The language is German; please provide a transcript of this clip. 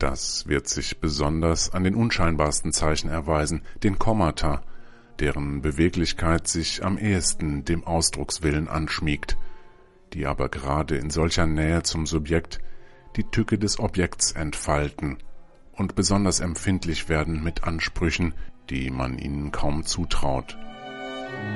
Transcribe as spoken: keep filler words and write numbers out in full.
Das wird sich besonders an den unscheinbarsten Zeichen erweisen, den Kommata, deren Beweglichkeit sich am ehesten dem Ausdruckswillen anschmiegt, die aber gerade in solcher Nähe zum Subjekt die Tücke des Objekts entfalten und besonders empfindlich werden mit Ansprüchen, die man ihnen kaum zutraut.